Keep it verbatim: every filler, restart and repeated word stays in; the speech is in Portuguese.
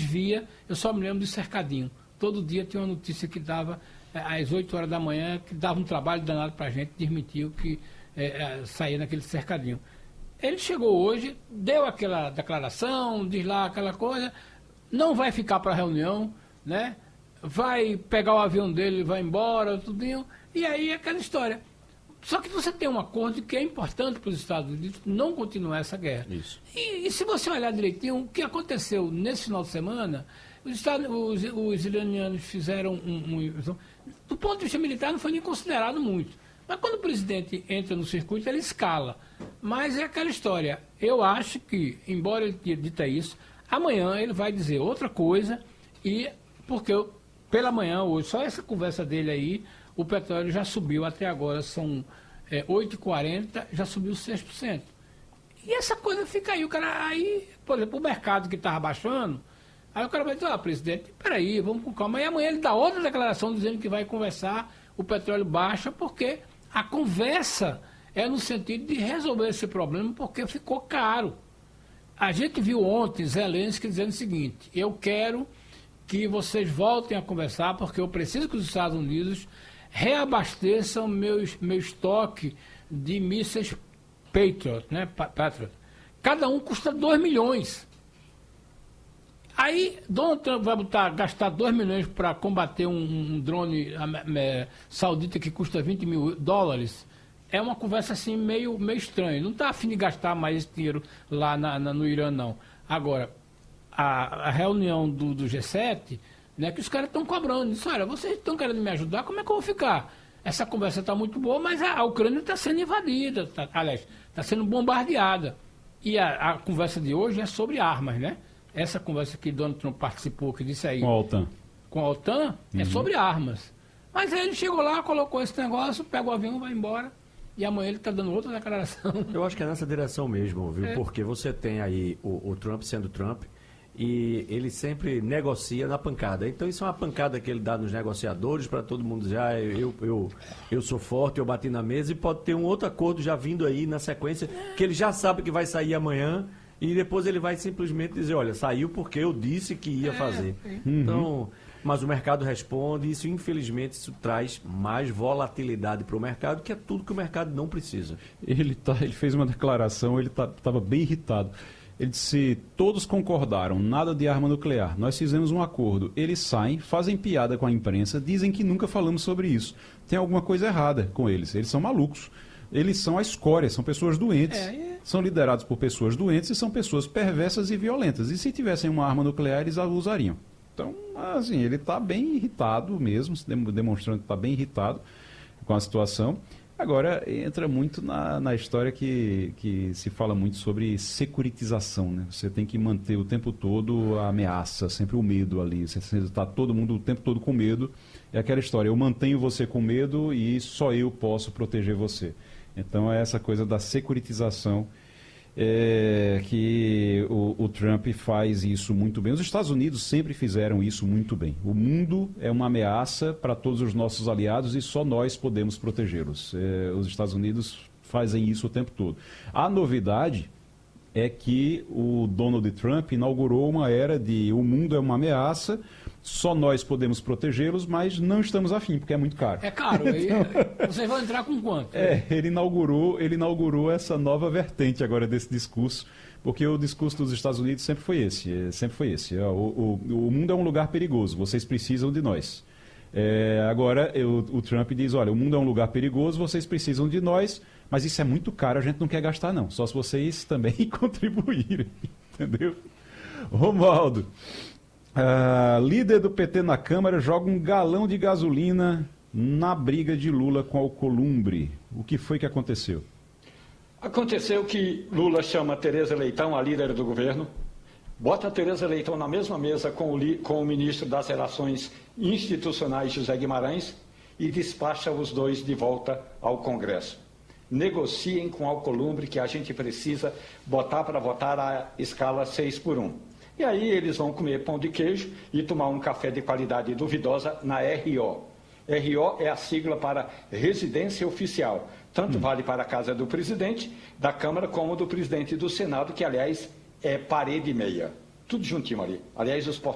via, eu só me lembro do cercadinho. Todo dia tinha uma notícia que dava, é, às oito horas da manhã, que dava um trabalho danado para a gente, desmentiu que é, é, saía naquele cercadinho. Ele chegou hoje, deu aquela declaração, diz lá aquela coisa, não vai ficar para a reunião, né? Vai pegar o avião dele, vai embora, tudinho, e aí é aquela história. Só que você tem um acordo que é importante para os Estados Unidos não continuar essa guerra. Isso. E, e se você olhar direitinho, o que aconteceu nesse final de semana, os, Estados, os, os iranianos fizeram um, um... Do ponto de vista militar não foi nem considerado muito. Mas quando o presidente entra no circuito, ele escala. Mas é aquela história. Eu acho que, embora ele tenha dito isso, amanhã ele vai dizer outra coisa, e porque eu, pela manhã, hoje, só essa conversa dele aí, o petróleo já subiu até agora, são é, oito e quarenta, já subiu seis por cento. E essa coisa fica aí, o cara, aí, por exemplo, o mercado que estava baixando, aí o cara vai dizer, ah, presidente, peraí, vamos com calma. E amanhã ele dá outra declaração dizendo que vai conversar, o petróleo baixa, porque a conversa é no sentido de resolver esse problema, porque ficou caro. A gente viu ontem Zelensky dizendo o seguinte, eu quero que vocês voltem a conversar, porque eu preciso que os Estados Unidos reabasteçam meu, meu estoque de mísseis Patriot, né? Patriot. Cada um custa dois milhões. Aí, Donald Trump vai botar, gastar dois milhões para combater um, um drone é, saudita que custa vinte mil dólares. É uma conversa assim meio, meio estranha. Não está a fim de gastar mais esse dinheiro lá na, na, no Irã, não. Agora, a, a reunião do, do G sete, né, que os caras estão cobrando. Isso, olha, vocês estão querendo me ajudar, como é que eu vou ficar? Essa conversa está muito boa, mas a, a Ucrânia está sendo invadida, tá, aliás, está sendo bombardeada. E a, a conversa de hoje é sobre armas, né? Essa conversa que Donald Trump participou, que disse aí... Com a OTAN. Com a OTAN, uhum. é sobre armas. Mas aí ele chegou lá, colocou esse negócio, pega o avião, vai embora. E amanhã ele está dando outra declaração. Eu acho que é nessa direção mesmo, viu? É. Porque você tem aí o, o Trump sendo Trump e ele sempre negocia na pancada. Então isso é uma pancada que ele dá nos negociadores para todo mundo dizer, ah, eu, eu, eu sou forte, eu bati na mesa, e pode ter um outro acordo já vindo aí na sequência, que ele já sabe que vai sair amanhã e depois ele vai simplesmente dizer, olha, saiu porque eu disse que ia fazer. É. Então... Mas o mercado responde, e isso, infelizmente, isso traz mais volatilidade para o mercado, que é tudo que o mercado não precisa. Ele, tá, ele fez uma declaração, ele estava tá, bem irritado. Ele disse, todos concordaram, nada de arma nuclear, nós fizemos um acordo. Eles saem, fazem piada com a imprensa, dizem que nunca falamos sobre isso. Tem alguma coisa errada com eles, eles são malucos. Eles são a escória, são pessoas doentes. É, é. São liderados por pessoas doentes e são pessoas perversas e violentas. E se tivessem uma arma nuclear, eles a usariam. Então, assim, ele está bem irritado mesmo, demonstrando que está bem irritado com a situação. Agora, entra muito na, na história que, que se fala muito sobre securitização, né? Você tem que manter o tempo todo a ameaça, sempre o medo ali. Você está todo mundo o tempo todo com medo. É aquela história, eu mantenho você com medo e só eu posso proteger você. Então, é essa coisa da securitização. É, que o, o Trump faz isso muito bem. Os Estados Unidos sempre fizeram isso muito bem. O mundo é uma ameaça para todos os nossos aliados e só nós podemos protegê-los. É, os Estados Unidos fazem isso o tempo todo. A novidade é que o Donald Trump inaugurou uma era de o mundo é uma ameaça, só nós podemos protegê-los, mas não estamos afim, porque é muito caro. É caro. Então, vocês vão entrar com quanto? É, ele inaugurou, ele inaugurou essa nova vertente agora desse discurso, porque o discurso dos Estados Unidos sempre foi esse, sempre foi esse. O, o, o mundo é um lugar perigoso, vocês precisam de nós. É, agora, eu, o Trump diz, olha, o mundo é um lugar perigoso, vocês precisam de nós, mas isso é muito caro, a gente não quer gastar não, só se vocês também contribuírem, entendeu? Romualdo, uh, líder do P T na Câmara joga um galão de gasolina na briga de Lula com Alcolumbre. O que foi que aconteceu? Aconteceu que Lula chama Tereza Leitão, a líder do governo, bota a Tereza Leitão na mesma mesa com o, com o ministro das Relações Institucionais, José Guimarães, e despacha os dois de volta ao Congresso. Negociem com Alcolumbre que a gente precisa botar para votar a escala seis por um. E aí eles vão comer pão de queijo e tomar um café de qualidade duvidosa na R O. R O é a sigla para residência oficial. Tanto hum. vale para a casa do presidente, da Câmara, como do presidente do Senado, que, aliás, é parede e meia. Tudo juntinho ali. Aliás, os